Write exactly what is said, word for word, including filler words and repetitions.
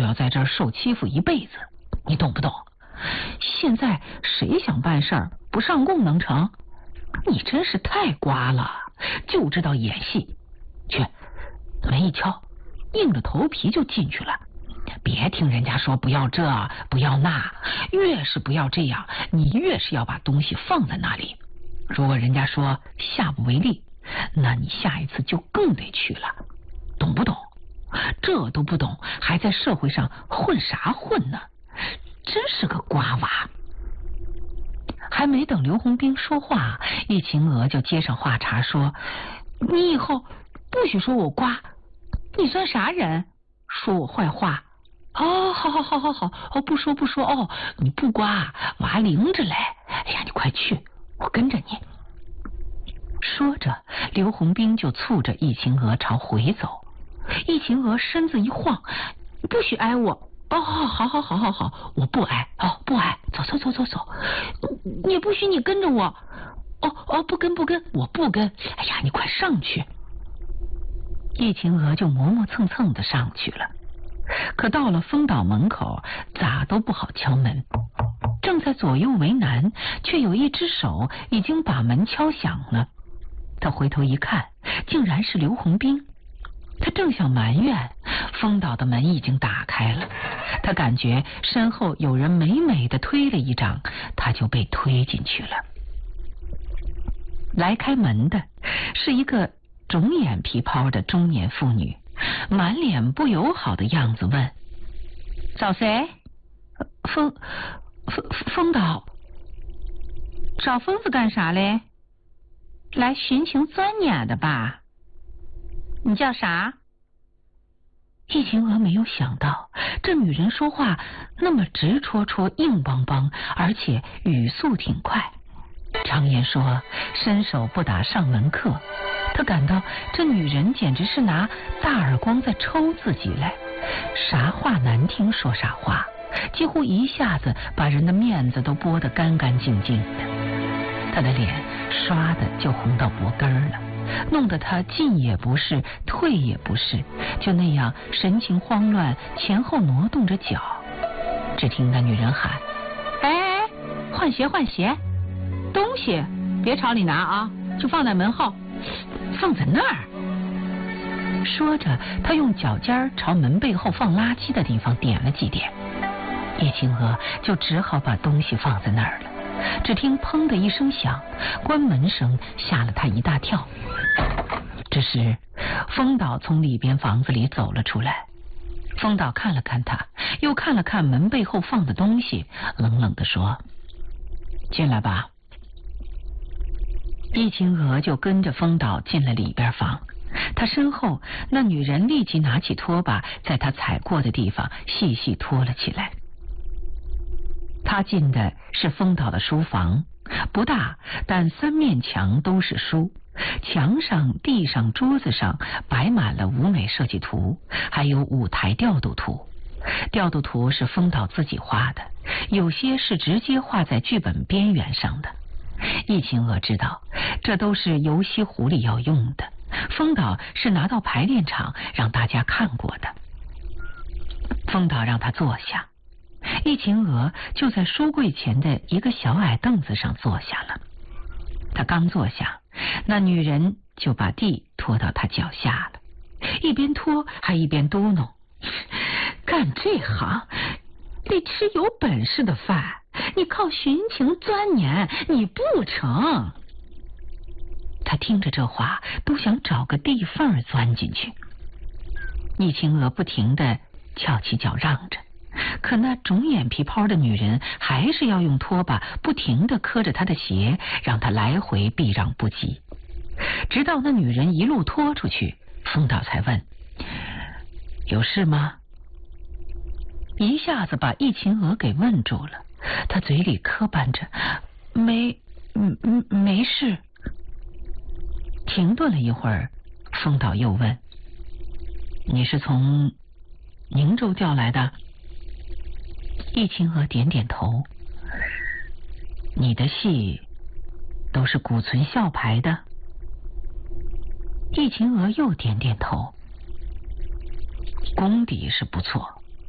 就要在这儿受欺负一辈子，你懂不懂？现在谁想办事儿不上供能成？你真是太瓜了，就知道演戏。去，门一敲，硬着头皮就进去了。别听人家说不要这不要那，越是不要这样，你越是要把东西放在那里。如果人家说下不为例，那你下一次就更得去了，懂不懂？这都不懂，还在社会上混啥混呢？真是个瓜娃。还没等刘洪兵说话，易秦娥就接上话茬说：你以后不许说我瓜，你算啥人？说我坏话？哦，好好好好好，哦，不说不说，哦，你不瓜，娃灵着嘞。哎呀，你快去，我跟着你。说着，刘洪兵就簇着易秦娥朝回走。易秦娥身子一晃，不许挨我。哦，好好好好好，我不挨，哦，不挨，走走走走走。也不许你跟着我。哦哦，不跟不跟，我不跟。哎呀，你快上去。易秦娥就磨磨蹭蹭的上去了。可到了丰岛门口，咋都不好敲门。正在左右为难，却有一只手已经把门敲响了。他回头一看，竟然是刘洪兵。他正想埋怨，丰岛的门已经打开了。他感觉身后有人美美的推了一掌，他就被推进去了。来开门的是一个肿眼皮泡的中年妇女，满脸不友好的样子问：找谁？丰丰丰岛。找疯子干啥嘞？来寻情钻眼的吧？你叫啥？易秦娥没有想到这女人说话那么直戳戳硬邦邦，而且语速挺快。常言说伸手不打上门客，她感到这女人简直是拿大耳光在抽自己来，啥话难听说啥话，几乎一下子把人的面子都剥得干干净净的。她的脸刷的就红到脖根了，弄得他进也不是退也不是，就那样神情慌乱，前后挪动着脚。只听那女人喊：哎，换鞋换鞋，东西别朝里拿啊，就放在门后，放在那儿。说着，他用脚尖朝门背后放垃圾的地方点了几点。叶青娥就只好把东西放在那儿了。只听砰的一声响，关门声吓了他一大跳。这时丰岛从里边房子里走了出来。丰岛看了看他，又看了看门背后放的东西，冷冷地说：进来吧。易秦娥就跟着丰岛进了里边房。他身后那女人立即拿起拖把，在他踩过的地方细细拖了起来。他进的是丰岛的书房，不大，但三面墙都是书，墙上、地上、桌子上摆满了舞美设计图，还有舞台调度图。调度图是丰岛自己画的，有些是直接画在剧本边缘上的。易秦娥知道，这都是游戏湖里要用的，丰岛是拿到排练场让大家看过的。丰岛让他坐下。易秦娥就在书柜前的一个小矮凳子上坐下了。他刚坐下，那女人就把地拖到他脚下了，一边拖还一边嘟哝：干这行得吃有本事的饭，你靠寻情钻研你不成。他听着这话都想找个地缝钻进去。易秦娥不停地翘起脚让着，可那肿眼皮泡的女人还是要用拖把不停地磕着她的鞋，让她来回避让不及。直到那女人一路拖出去，丰岛才问：有事吗？一下子把易秦娥给问住了，她嘴里磕绊着：没嗯嗯没事。停顿了一会儿，丰岛又问：你是从宁州调来的？易秦娥点点头。你的戏都是古存校排的？易秦娥又点点头。功底是不错，